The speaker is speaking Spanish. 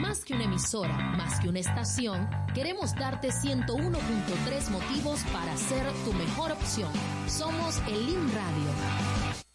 Más que una emisora, más que una estación, queremos darte 101.3 motivos para ser tu mejor opción. Somos el LIM Radio.